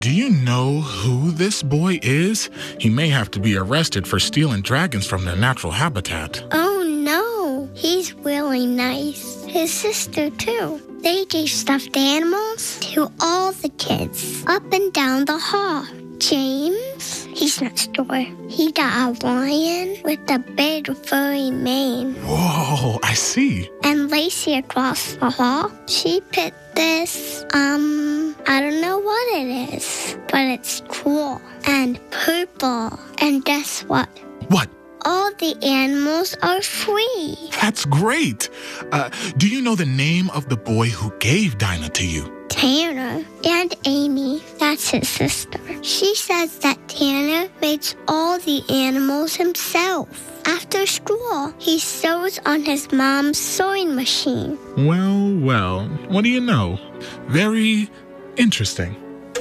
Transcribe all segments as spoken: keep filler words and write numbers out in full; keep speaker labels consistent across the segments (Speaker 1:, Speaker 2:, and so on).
Speaker 1: Do you know who this boy is? He may have to be arrested for stealing dragons from their natural habitat.
Speaker 2: Oh no, he's really nice. His sister too. They gave stuffed animals to all the kids up and down the hall. James, he's next door. He got a lion with a big furry mane.
Speaker 1: Whoa, I see.
Speaker 2: And Lacey across the hall, she picked this, um, I don't know what it is, but it's cool and purple. And guess what?
Speaker 1: What?
Speaker 2: All the animals are free.
Speaker 1: That's great. Uh, do you know the name of the boy who gave Dinah to you?
Speaker 2: Tanner and Amy, that's his sister. She says that Tanner makes all the animals himself. After school, he sews on his mom's sewing machine.
Speaker 1: Well, well, what do you know? Very interesting.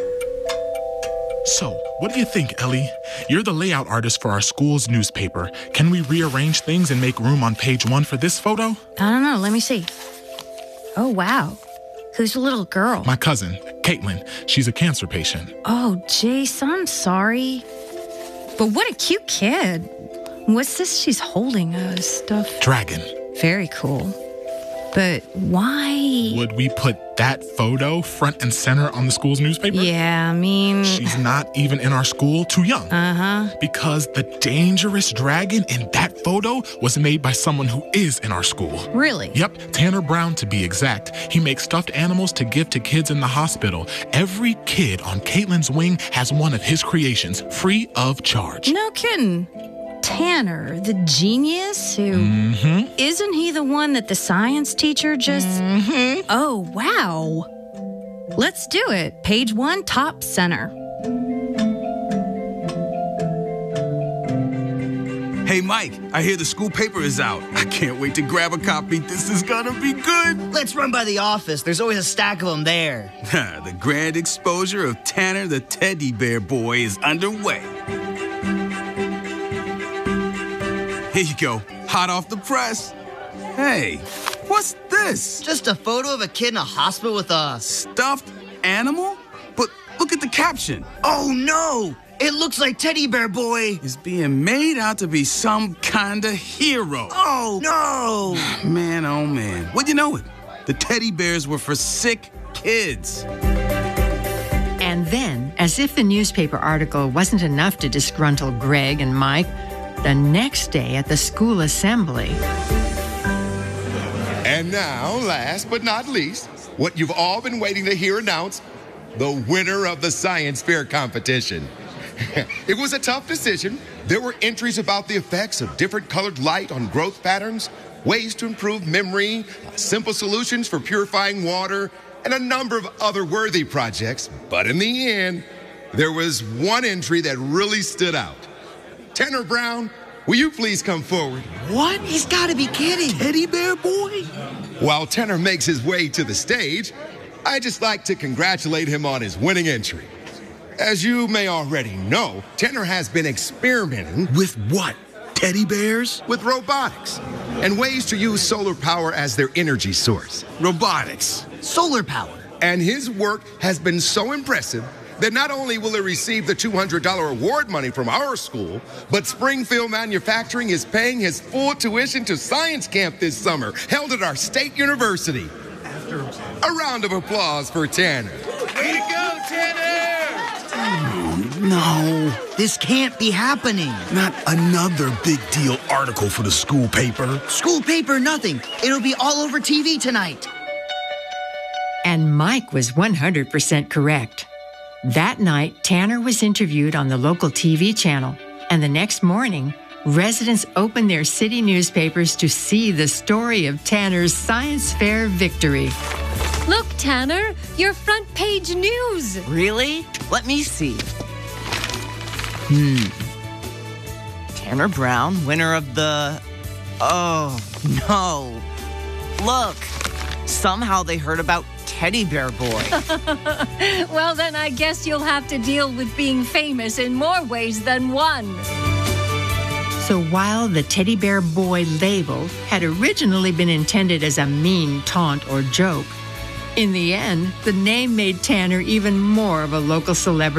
Speaker 1: So, what do you think, Ellie? You're the layout artist for our school's newspaper. Can we rearrange things and make room on page one for this photo?
Speaker 3: I don't know. Let me see. Oh, wow. Who's the little girl?
Speaker 1: My cousin, Caitlin. She's a cancer patient.
Speaker 3: Oh, Jace, I'm sorry. But what a cute kid. What's this she's holding? A stuffed
Speaker 1: Dragon.
Speaker 3: Very cool. But why?
Speaker 1: Would we put that photo front and center on the school's newspaper?
Speaker 3: Yeah, I mean...
Speaker 1: She's not even in our school, too young.
Speaker 3: Uh-huh.
Speaker 1: Because the dangerous dragon in that photo was made by someone who is in our school.
Speaker 3: Really?
Speaker 1: Yep, Tanner Brown to be exact. He makes stuffed animals to give to kids in the hospital. Every kid on Caitlin's wing has one of his creations, free of charge.
Speaker 3: No kidding. Tanner, the genius who...
Speaker 1: Mm-hmm.
Speaker 3: Isn't he the one that the science teacher just...
Speaker 1: Mm-hmm.
Speaker 3: Oh, wow. Let's do it. Page one, top center.
Speaker 4: Hey, Mike, I hear the school paper is out. I can't wait to grab a copy. This is gonna be good.
Speaker 5: Let's run by the office. There's always a stack of them there.
Speaker 4: The grand exposure of Tanner the Teddy Bear Boy is underway. Here you go, hot off the press. Hey, what's this?
Speaker 5: Just a photo of a kid in a hospital with a...
Speaker 4: Stuffed animal? But look at the caption.
Speaker 5: Oh, no! It looks like Teddy Bear Boy
Speaker 4: is being made out to be some kind of hero.
Speaker 5: Oh, no!
Speaker 4: Man, oh, man. Would you know it? The teddy bears were for sick kids.
Speaker 6: And then, as if the newspaper article wasn't enough to disgruntle Greg and Mike, the next day at the school assembly.
Speaker 7: And now, last but not least, what you've all been waiting to hear announced, the winner of the science fair competition. It was a tough decision. There were entries about the effects of different colored light on growth patterns, ways to improve memory, simple solutions for purifying water, and a number of other worthy projects. But in the end, there was one entry that really stood out. Tanner Brown, will you please come forward?
Speaker 5: What? He's got to be kidding.
Speaker 4: Teddy Bear Boy?
Speaker 7: While Tanner makes his way to the stage, I'd just like to congratulate him on his winning entry. As you may already know, Tanner has been experimenting
Speaker 4: with what? Teddy bears?
Speaker 7: With robotics and ways to use solar power as their energy source.
Speaker 4: Robotics.
Speaker 5: Solar power.
Speaker 7: And his work has been so impressive that not only will he receive the two hundred dollars award money from our school, but Springfield Manufacturing is paying his full tuition to science camp this summer, held at our state university. After a round of applause for Tanner.
Speaker 4: Way to go, Tanner!
Speaker 5: Oh, no, this can't be happening.
Speaker 4: Not another big deal article for the school paper.
Speaker 5: School paper, nothing. It'll be all over T V tonight.
Speaker 6: And Mike was one hundred percent correct. That night, Tanner was interviewed on the local T V channel, and the next morning, residents opened their city newspapers to see the story of Tanner's science fair victory.
Speaker 8: Look, Tanner, your front page news.
Speaker 5: Really? Let me see. Hmm. Tanner Brown, winner of the... Oh, no. Look, somehow they heard about Teddy Bear Boy.
Speaker 8: Well, then I guess you'll have to deal with being famous in more ways than one.
Speaker 6: So while the Teddy Bear Boy label had originally been intended as a mean taunt or joke, In the end, the name made Tanner even more of a local celebrity.